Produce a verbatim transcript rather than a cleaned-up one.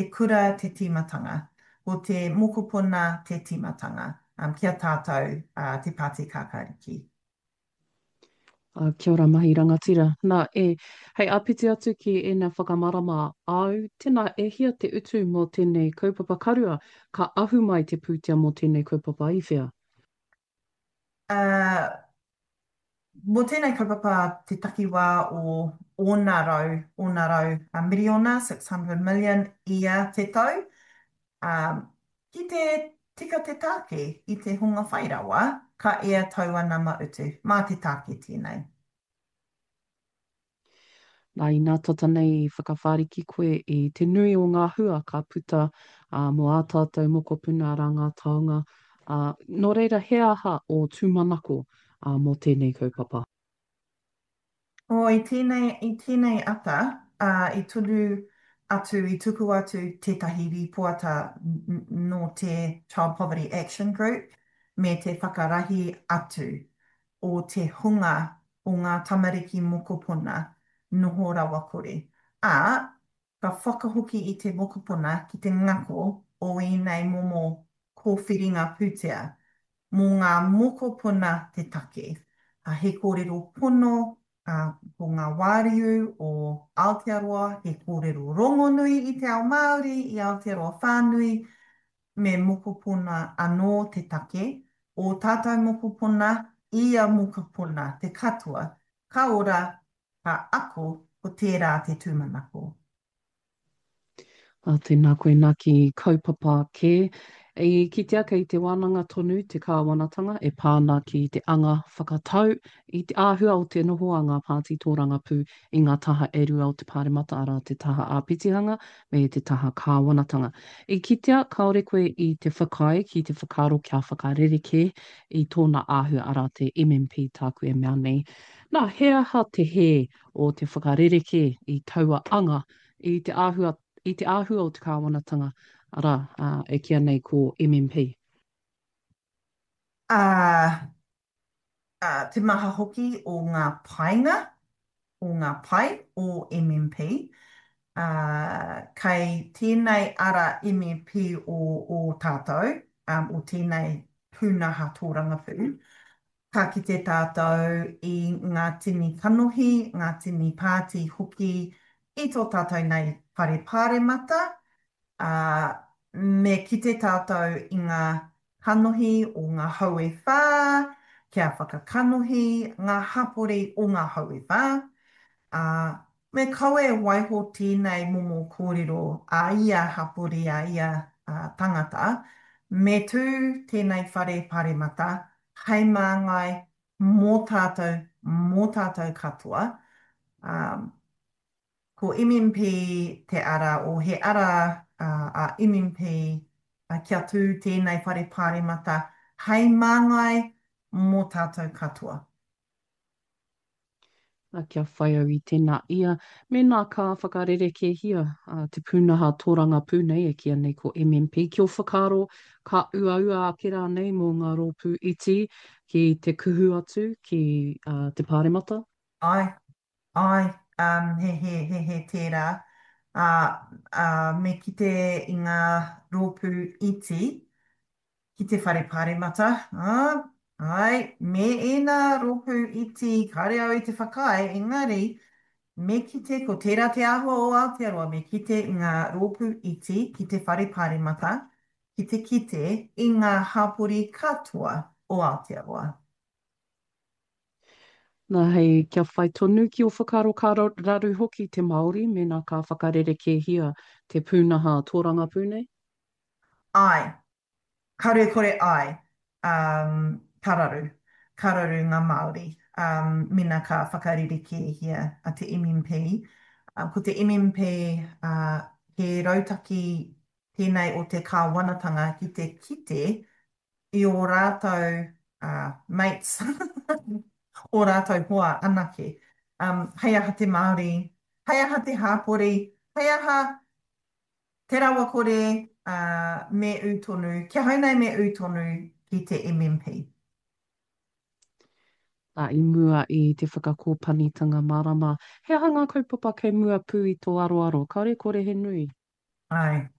kura te timatanga, o te mokopuna te timatanga, um, kia tātou uh, te Pāti Kākāriki. Uh, kia ora mahi rangatira. Nā e, hei apiti atu ki e nā whakamarama au, tēnā e hia te utu mō tēnei kaupapa karua, ka ahu mai te pūtea mō tēnei kaupapa iwhea. Uh, Mō tēnei kaupapa te takiwā o ōna rau, ōna rau a miriona, six hundred million ia te tau. Um, ki te tika te tāke i te hunga whairawa, ka ea tau ana mautu, mā te tāke tēnei. Nā i nā tata nei i whakawhariki koe i te nui o ngā hua ka puta uh, mo a tātou moko puna ara ngā taonga. Uh, no reira he aha o tūmanako uh, mō tēnei kaupapa. O i tēnei, i tēnei ata, uh, i tunu atu, i tuku atu tētahi ripoata n- n- no te Child Poverty Action Group, me te whakarahi atu o te hunga o ngā tamariki mokopuna noho rawa kore. A, ka whakahoki i te mokopuna ki te ngako o i nei momo kōwhiringa pūtea mō ngā mokopuna te take. A he kōrero pono a, ko ngā wāriu o Aotearoa, he kōrero rongonui i te ao Māori, i Aotearoa whānui, me mokopuna anō te take, o tātou mokopuna, ia mokopuna, te katua, ka ora, ka ako, ko tērā te tūmanako. A tēnā koe nā ki kaupapa kē. I ki te aka i te wānanga tonu, te kāwanatanga, e pāna ki te anga whakatau, i te āhua o te noho a ngā Pāti Tōranga Pū, i ngā taha eru au te pāremata ara te taha āpitihanga, me te taha kāwanatanga. I kitea, kaore koe i te whakai, ki te whakaro kia whakarereke, i tōna āhua ara te M M P tāku e mea nei. Nā, he aha te he o te whakarereke i taua anga, i te āhua i te āhua o te kāwanatanga, ara, uh, e kia nei ko M M P. Uh, uh, te maha hoki o ngā painga, o ngā pai o M M P, uh, kei tēnei ara M M P o, o tātou, um, o tēnei pūnaha tōranga pū, ka kite tātou i ngā tini kanohi, ngā tini pāti hoki i tō tātou nei whare pāre mata, uh, me kite tātou i ngā kanohi o ngā haue whā, kia whakakanohi ngā hapori o ngā haue whā, uh, me kaue waiho tēnei momo kōrero a ia hapori a ia uh, tangata, me tū tēnei whare pāre mata, hei māngai mō tātou, mō tātou katoa. Um, ko M M P te ara o he ara uh, a M M P uh, kia tū tēnei whare pāre mata, hei māngai mō tātou katoa. A kia whai au i tēnā ia, me nā ka whakarereke hia, uh, te pūnaha tōranga pūnei e kia nei ko M M P. Kia whakaro ka ua-ua ake rā nei mō ngā rōpū iti ki te kuhu atu ki uh, te pāremata. Ai, ai, um, he, he, he, he tērā. Uh, uh, me kite i ngā rōpū iti, ki te whare pāremata. Ah, ai, me ena rōpū iti kare au i te whakai, engari, me kite ko tērā te aho o Aotearoa, me kite i ngā rōpū iti ki te whare pāremata, ki te kite i ngā hapori katoa o Aotearoa. Nā hei kia whai tonu ki o whakaro ka ra- raru hoki te Māori, me nā ka whakarereke hia te pūnaha tōranga pūnei. Ai, karu kore ai, um, kararu, kararu ngā Māori, um, mina ka whakaririke hia a te M M P. Uh, ko te M M P, uh, he rautaki tēnei o te kāwanatanga ki te kite i o rātou uh, mates, o rātou hoa anake. Um, hei aha te Māori, hei aha te hāpori, hei aha te rawa kore uh, me utonu, kia haunai me utonu ki te M M P. A i mua i te whakakōpanitanga marama. He aha ngā kaupapa kei mua pū i tō aroaro, kaore kore he nui. Ai,